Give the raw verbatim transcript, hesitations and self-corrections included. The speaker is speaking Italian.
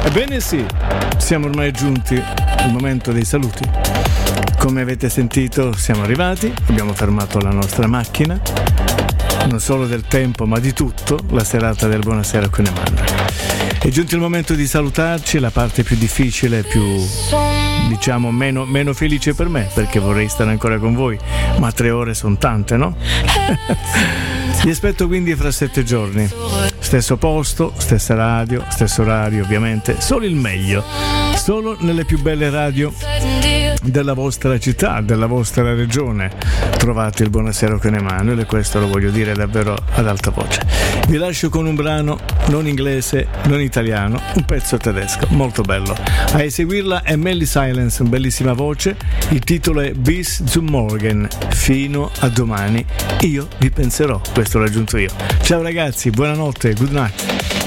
Ebbene sì, siamo ormai giunti al momento dei saluti. Come avete sentito siamo arrivati, abbiamo fermato la nostra macchina, non solo del tempo ma di tutto, la serata del Buonasera con Emanuele. È giunto il momento di salutarci, la parte più difficile, più diciamo meno, meno felice per me, perché vorrei stare ancora con voi, ma tre ore sono tante, no? Vi aspetto quindi fra sette giorni, stesso posto, stessa radio, stesso orario ovviamente, solo il meglio, solo nelle più belle radio della vostra città, della vostra regione trovate il Buonasera con Emanuele, questo lo voglio dire davvero ad alta voce. Vi lascio con un brano non inglese, non italiano, un pezzo tedesco molto bello. A eseguirla è Melly Silence, bellissima voce, il titolo è Bis zum Morgen, fino a domani io vi penserò, questo l'ho aggiunto io. Ciao ragazzi, buonanotte, good night.